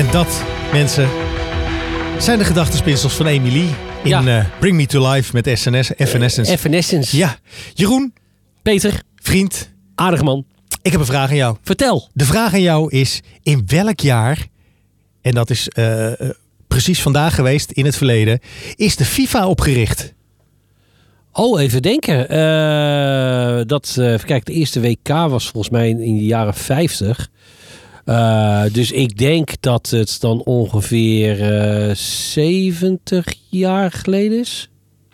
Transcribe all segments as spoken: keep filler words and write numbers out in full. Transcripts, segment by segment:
En dat, mensen, zijn de gedachtenspinsels van Emily in Ja. uh, Bring Me To Life met S N S, Evanescence. Evanescence. Ja, Jeroen, Peter, vriend, aardig man. ik heb een vraag aan jou. Vertel. De vraag aan jou is, in welk jaar, en dat is uh, uh, precies vandaag geweest in het verleden, is de FIFA opgericht? Oh, even denken. Uh, dat, uh, even kijken, de eerste W K was volgens mij in, in de jaren vijftig. Uh, dus ik denk dat het dan ongeveer uh, zeventig jaar geleden is.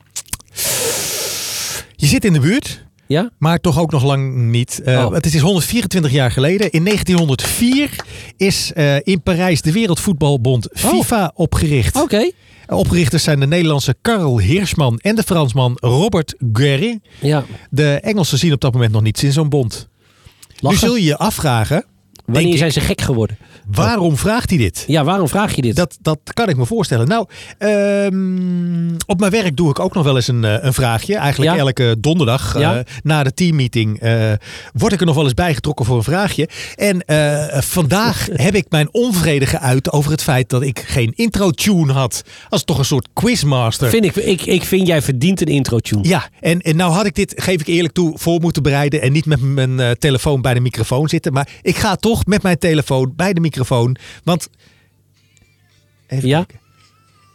Je zit in de buurt, Ja? maar toch ook nog lang niet. Uh, Oh. Het is honderdvierentwintig jaar geleden. In negentienhonderdvier is uh, in Parijs de Wereldvoetbalbond FIFA Oh. opgericht. Oké. Okay. Opgerichters zijn de Nederlandse Karl Heersman en de Fransman Robert Guérin. Ja. De Engelsen zien op dat moment nog niets in zo'n bond. Lachen. Nu zul je je afvragen, Wanneer denk zijn ik, ze gek geworden? waarom vraagt hij dit? Ja, waarom vraag je dit? Dat, dat kan ik me voorstellen. Nou, um, op mijn werk doe ik ook nog wel eens een, uh, een vraagje. Eigenlijk Ja. elke donderdag uh, Ja. na de teammeeting uh, word ik er nog wel eens bijgetrokken voor een vraagje. En uh, vandaag heb ik mijn onvrede geuit over het feit dat ik geen intro-tune had. Als toch een soort quizmaster. Vind ik, ik, ik vind jij verdient een intro-tune. Ja, en, en nou had ik dit, geef ik eerlijk toe, voor moeten bereiden en niet met mijn uh, telefoon bij de microfoon zitten. Maar ik ga toch met mijn telefoon bij de microfoon, want... Even Ja? kijken.